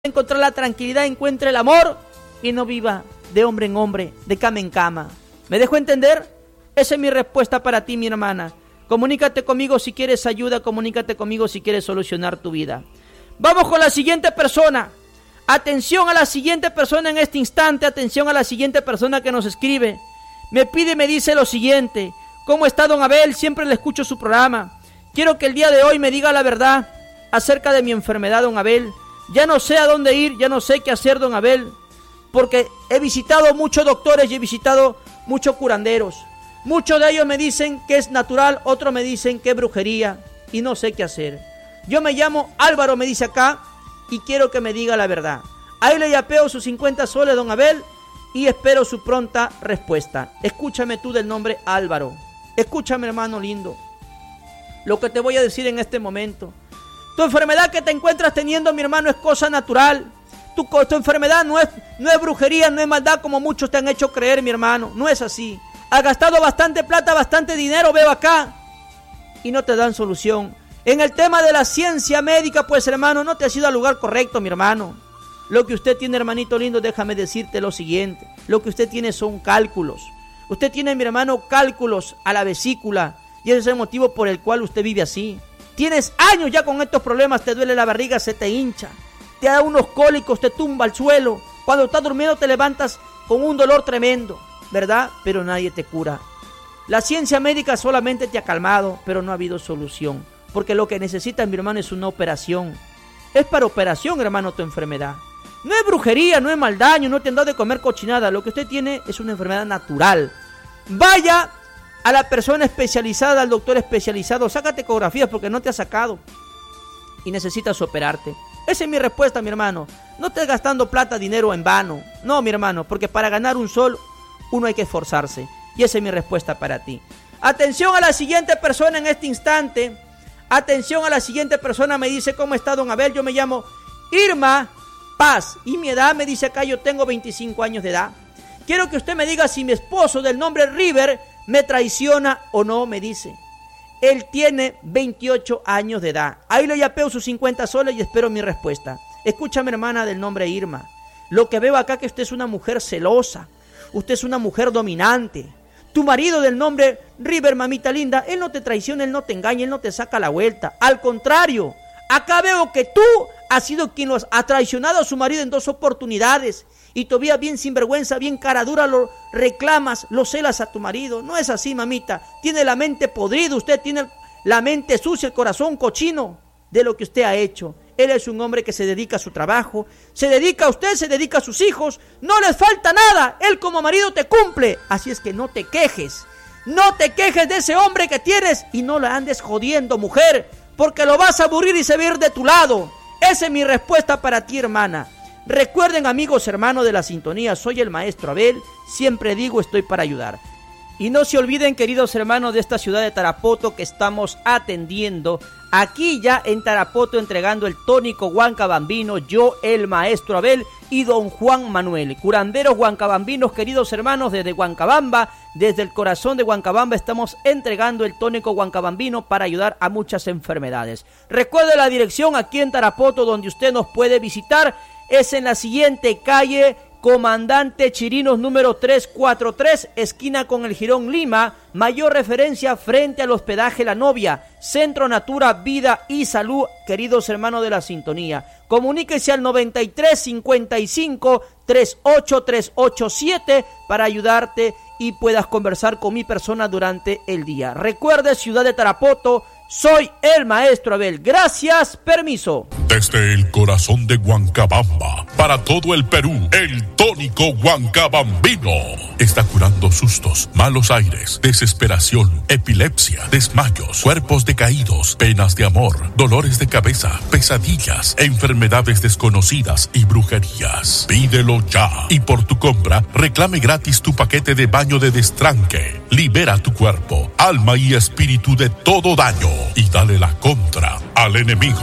encontrar la tranquilidad, encuentre el amor y no viva de hombre en hombre, de cama en cama. ¿Me dejo entender? Esa es mi respuesta para ti, mi hermana. Comunícate conmigo si quieres ayuda, comunícate conmigo si quieres solucionar tu vida. Vamos con la siguiente persona. Atención a la siguiente persona en este instante, atención a la siguiente persona que nos escribe. Me pide y me dice lo siguiente: ¿cómo está don Abel? Siempre le escucho su programa. Quiero que el día de hoy me diga la verdad acerca de mi enfermedad, don Abel. Ya no sé a dónde ir, ya no sé qué hacer, don Abel, porque he visitado muchos doctores y he visitado muchos curanderos. Muchos de ellos me dicen que es natural, otros me dicen que es brujería y no sé qué hacer. Yo me llamo Álvaro, me dice acá, y quiero que me diga la verdad. Ahí le yapeo sus 50 soles, don Abel, y espero su pronta respuesta. Escúchame tú del nombre Álvaro. Escúchame, hermano lindo, lo que te voy a decir en este momento. Tu enfermedad que te encuentras teniendo, mi hermano, es cosa natural. Tu enfermedad no es brujería, no es maldad como muchos te han hecho creer, mi hermano. No es así. Has gastado bastante plata, bastante dinero, veo acá, y no te dan solución. En el tema de la ciencia médica, pues, hermano, no te has ido al lugar correcto, mi hermano. Lo que usted tiene, hermanito lindo, déjame decirte lo siguiente. Lo que usted tiene son cálculos. Usted tiene, mi hermano, cálculos a la vesícula, y ese es el motivo por el cual usted vive así. Tienes años ya con estos problemas, te duele la barriga, se te hincha, te da unos cólicos, te tumba al suelo. Cuando estás durmiendo te levantas con un dolor tremendo, ¿verdad? Pero nadie te cura. La ciencia médica solamente te ha calmado, pero no ha habido solución. Porque lo que necesitas, mi hermano, es una operación. Es para operación, hermano, tu enfermedad. No es brujería, no es maldaño, no te han dado de comer cochinada. Lo que usted tiene es una enfermedad natural. Vaya a la persona especializada, al doctor especializado, sácate ecografías porque no te ha sacado y necesitas operarte. Esa es mi respuesta, mi hermano. No estés gastando plata, dinero en vano. No, mi hermano, porque para ganar un sol uno hay que esforzarse. Y esa es mi respuesta para ti. Atención a la siguiente persona en este instante. Atención a la siguiente persona, me dice: ¿cómo está don Abel? Yo me llamo Irma Paz y mi edad, me dice acá, yo tengo 25 años de edad. Quiero que usted me diga si mi esposo del nombre River me traiciona o no, me dice. Él tiene 28 años de edad. Ahí le yapeo sus 50 soles y espero mi respuesta. Escúchame, hermana del nombre Irma. Lo que veo acá que usted es una mujer celosa. Usted es una mujer dominante. Tu marido del nombre River, mamita linda, él no te traiciona, él no te engaña, él no te saca la vuelta. Al contrario, acá veo que tú has sido quien los ha traicionado a su marido en 2 oportunidades. Y todavía bien sinvergüenza, bien cara dura, lo reclamas, lo celas a tu marido. No es así, mamita. Tiene la mente podrida, usted tiene la mente sucia, el corazón cochino de lo que usted ha hecho. Él es un hombre que se dedica a su trabajo, se dedica a usted, se dedica a sus hijos. No les falta nada, él como marido te cumple. Así es que no te quejes. No te quejes de ese hombre que tienes y no la andes jodiendo, mujer, porque lo vas a aburrir y se va a ir de tu lado. Esa es mi respuesta para ti, hermana. Recuerden, amigos, hermanos de la sintonía, soy el maestro Abel, siempre digo estoy para ayudar. Y no se olviden, queridos hermanos de esta ciudad de Tarapoto, que estamos atendiendo aquí ya en Tarapoto, entregando el tónico Huancabambino, yo, el maestro Abel y don Juan Manuel, curanderos huancabambinos, queridos hermanos, desde Huancabamba, desde el corazón de Huancabamba estamos entregando el tónico Huancabambino para ayudar a muchas enfermedades. Recuerde la dirección aquí en Tarapoto donde usted nos puede visitar. Es en la siguiente calle, Comandante Chirinos número 343, esquina con el Jirón Lima, mayor referencia frente al hospedaje La Novia, Centro Natura, Vida y Salud, queridos hermanos de la sintonía. Comuníquese al 93 55 38 387 para ayudarte y puedas conversar con mi persona durante el día. Recuerde, ciudad de Tarapoto, soy el maestro Abel. Gracias, permiso. Desde el corazón de Huancabamba, para todo el Perú, el tónico Huancabambino está curando sustos, malos aires, desesperación, epilepsia, desmayos, cuerpos decaídos, penas de amor, dolores de cabeza, pesadillas, enfermedades desconocidas y brujerías. Pídelo ya y por tu compra reclame gratis tu paquete de baño de destranque. Libera tu cuerpo, alma y espíritu de todo daño y dale la contra al enemigo.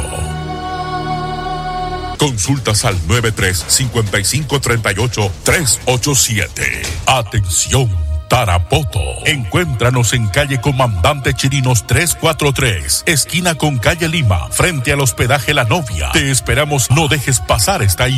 Consultas al 93-5538-387. Atención, Tarapoto. Encuéntranos en calle Comandante Chirinos 343, esquina con calle Lima, frente al hospedaje La Novia. Te esperamos, no dejes pasar esta